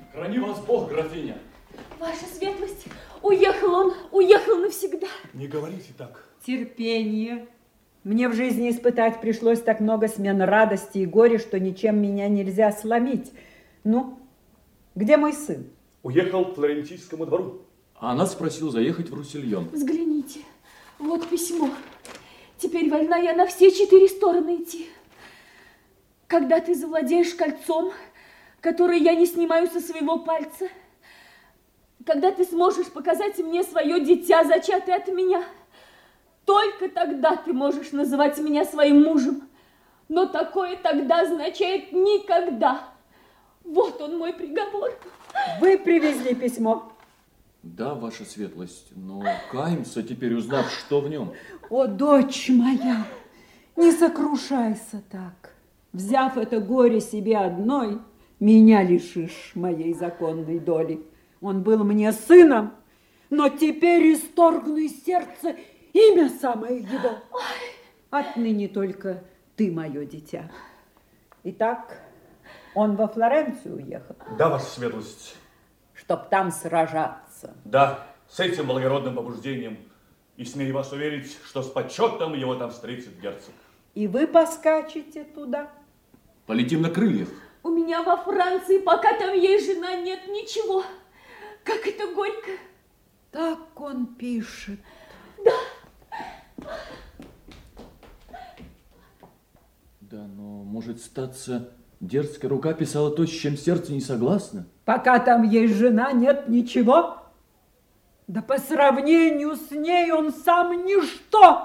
Храни вас Бог, графиня. Ваша светлость, уехал навсегда. Не говорите так. Терпение. Мне в жизни испытать пришлось так много смен радости и горя, что ничем меня нельзя сломить. Ну, где мой сын? Уехал к Флорентийскому двору. А она спросила заехать в Руссельон. Взгляните, вот письмо. Теперь вольна я на все 4 стороны идти. Когда ты завладеешь кольцом, которое я не снимаю со своего пальца, когда ты сможешь показать мне свое дитя, зачатое от меня, только тогда ты можешь называть меня своим мужем. Но такое тогда означает никогда. Вот он мой приговор. Вы привезли письмо? Да, ваша светлость, но каемся теперь, узнав, что в нем. О, дочь моя, не сокрушайся так. Взяв это горе себе одной, меня лишишь моей законной доли. Он был мне сыном, но теперь исторгну из сердца имя самое его. Отныне только ты мое дитя. Итак, он во Флоренцию уехал? Да, ваша светлость. Чтоб там сражаться. Да, с этим благородным побуждением. И смею вас уверить, что с почетом его там встретит герцог. И вы поскачете туда? Полетим на крыльях. У меня во Франции, пока там есть жена, нет ничего. Как это горько. Так он пишет. Да. Да, но может статься, дерзкая рука писала то, с чем сердце не согласно. Пока там есть жена, нет ничего. Да по сравнению с ней он сам ничто.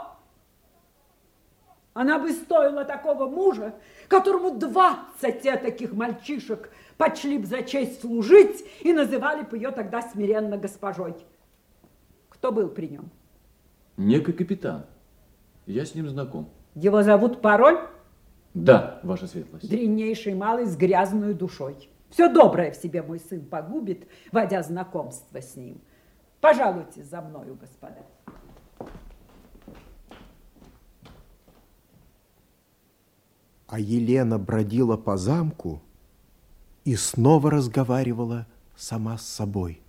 Она бы стоила такого мужа, которому 20 таких мальчишек почли б за честь служить и называли бы ее тогда смиренно госпожой. Кто был при нем? Некий капитан. Я с ним знаком. Его зовут Пароль? Да, ваша светлость. Дряннейший малый с грязной душой. Все доброе в себе мой сын погубит, водя знакомство с ним. Пожалуйте за мною, господа. А Елена бродила по замку и снова разговаривала сама с собой.